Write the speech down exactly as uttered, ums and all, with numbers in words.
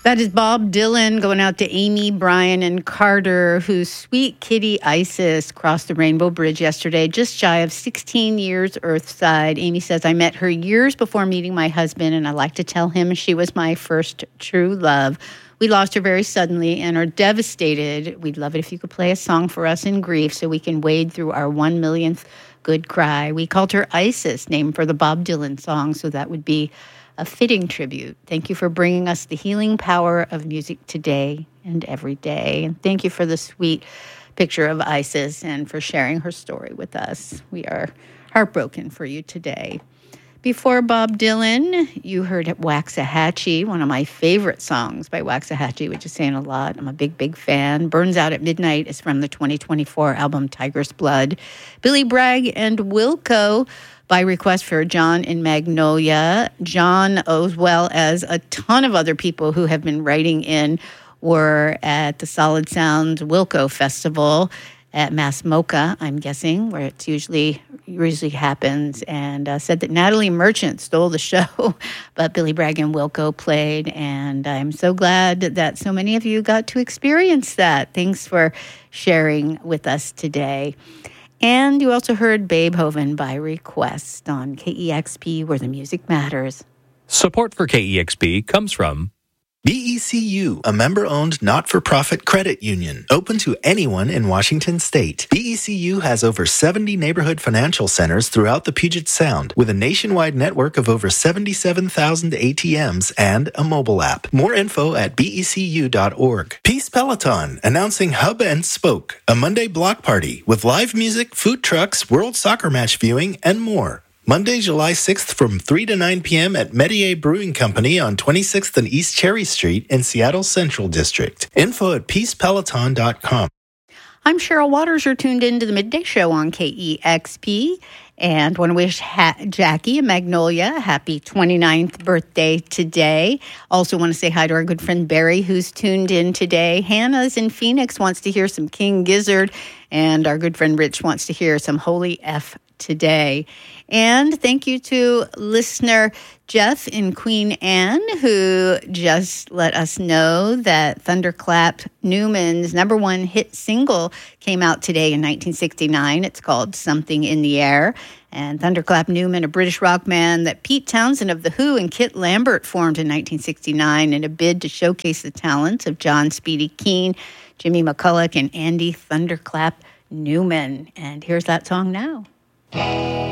That is Bob Dylan going out to Amy, Brian, and Carter, whose sweet kitty Isis crossed the Rainbow Bridge yesterday, just shy of sixteen years Earthside. Amy says, I met her years before meeting my husband, and I like to tell him she was my first true love. We lost her very suddenly and are devastated. We'd love it if you could play a song for us in grief so we can wade through our one millionth good cry. We called her Isis, named for the Bob Dylan song, so that would be a fitting tribute. Thank you for bringing us the healing power of music today and every day. And thank you for the sweet picture of Isis and for sharing her story with us. We are heartbroken for you today. Before Bob Dylan, you heard Waxahachie, one of my favorite songs by Waxahachie, which is saying a lot. I'm a big, big fan. Burns Out at Midnight is from the twenty twenty-four album Tiger's Blood. Billy Bragg and Wilco by request for John in Magnolia. John, as well as a ton of other people who have been writing in, were at the Solid Sound Wilco Festival at Mass Mocha, I'm guessing, where it usually usually happens, and uh, said that Natalie Merchant stole the show, but Billy Bragg and Wilco played, and I'm so glad that so many of you got to experience that. Thanks for sharing with us today. And you also heard Beethoven by request on K E X P, where the music matters. Support for K E X P comes from B E C U, a member-owned not-for-profit credit union, open to anyone in Washington state. B E C U has over seventy neighborhood financial centers throughout the Puget Sound, with a nationwide network of over seventy-seven thousand A T Ms and a mobile app. More info at B E C U dot org. Peace Peloton, announcing Hub and Spoke, a Monday block party with live music, food trucks, World Soccer match viewing, and more. Monday, July sixth from three to nine p.m. at Metier Brewing Company on twenty-sixth and East Cherry Street in Seattle's Central District. Info at peace peloton dot com. I'm Cheryl Waters. You're tuned into the Midday Show on K E X P. And want to wish ha- Jackie and Magnolia a happy twenty-ninth birthday today. Also want to say hi to our good friend Barry, who's tuned in today. Hannah's in Phoenix, wants to hear some King Gizzard. And our good friend Rich wants to hear some Holy F today. And thank you to listener Jeff in Queen Anne, who just let us know that Thunderclap Newman's number one hit single came out today in nineteen sixty-nine. It's called Something in the Air. And Thunderclap Newman, a British rock band that Pete Townsend of The Who and Kit Lambert formed in nineteen sixty-nine in a bid to showcase the talents of John Speedy Keane, Jimmy McCulloch, and Andy Thunderclap Newman. And here's that song now.